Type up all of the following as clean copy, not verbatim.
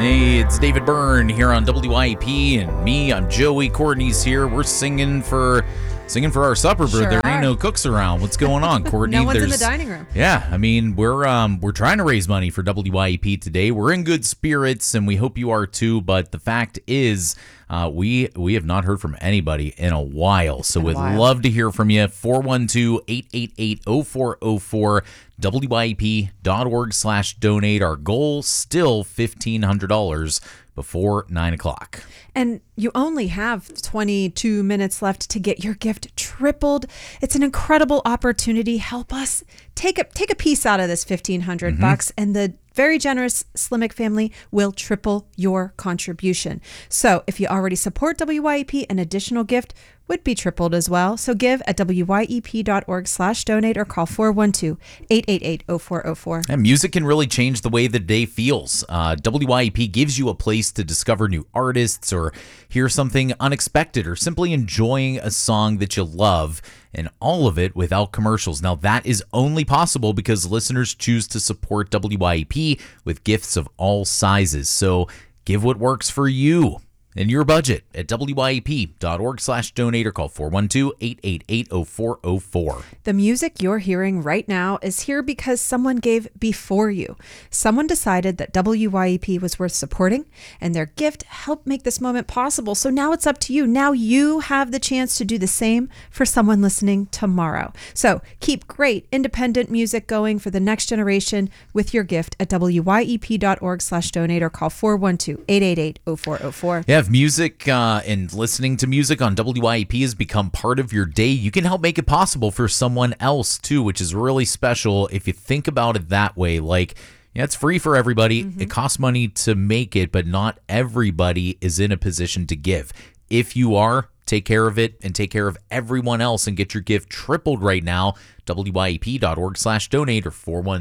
Hey, it's David Byrne here on WIP, and me, I'm Joey. Courtney's here. We're singing for our supper, but Sure there ain't are. no cooks around. What's going on, Courtney? No one's in the dining room. Yeah, I mean, we're trying to raise money for WIP today. We're in good spirits, and we hope you are too. But the fact is, we have not heard from anybody in a while, so we'd love to hear from you. 412-888-0404. WIP.org/donate. Our goal still $1,500 before 9 o'clock. And you only have 22 minutes left to get your gift tripled. It's an incredible opportunity. Help us take a piece out of this $1,500 and the very generous Slimek family will triple your contribution. So if you already support WYEP, an additional gift would be tripled as well. So give at WYEP.org/donate or call 412-888-0404. And music can really change the way the day feels. WYEP gives you a place to discover new artists or hear something unexpected or simply enjoying a song that you love, and all of it without commercials. Now, that is only possible because listeners choose to support WYEP with gifts of all sizes. So give what works for you and your budget at WYEP.org/donate or call 412-888-0404. The music you're hearing right now is here because someone gave before you. Someone decided that WYEP was worth supporting, and their gift helped make this moment possible. So now it's up to you. Now you have the chance to do the same for someone listening tomorrow. So keep great independent music going for the next generation with your gift at WYEP.org/donate or call 412-888-0404. Yeah, if music and listening to music on WYEP has become part of your day, you can help make it possible for someone else too, which is really special if you think about it that way. Like, yeah, it's free for everybody. It costs money to make it, but not everybody is in a position to give. If you are, take care of it and take care of everyone else and get your gift tripled right now. WYEP.org/donate or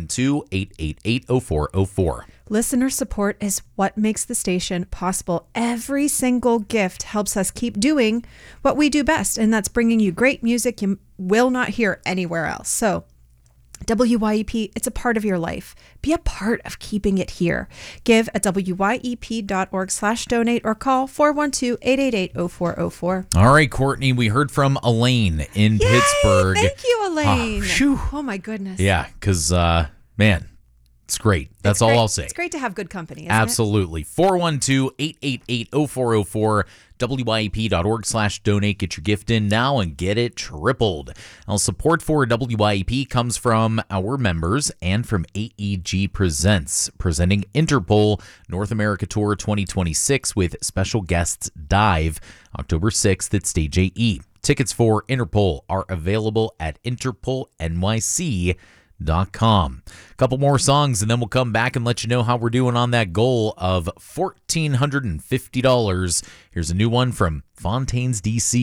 412-888-0404. Listener support is what makes the station possible. Every single gift helps us keep doing what we do best, and that's bringing you great music you will not hear anywhere else. So WYEP, it's a part of your life. Be a part of keeping it here. Give at WYEP.org/donate or call 412-888-0404. All right, Courtney, we heard from Elaine in Pittsburgh. Thank you, Elaine. Phew. Oh my goodness. Yeah, because, man, it's great. That's all I'll say. It's great to have good company, isn't Absolutely. 412-888-0404. WYEP.org/donate. Get your gift in now and get it tripled. Now, support for WYEP comes from our members and from AEG Presents, presenting Interpol North America Tour 2026 with special guests Dive, October 6th at Stage AE. Tickets for Interpol are available at interpolnyc.com. A couple more songs and then we'll come back and let you know how we're doing on that goal of $1,450. Here's a new one from Fontaines, DC.